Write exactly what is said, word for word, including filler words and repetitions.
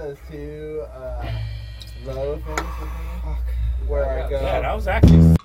those two uh, low things with me. Where I go. Yeah, that was actually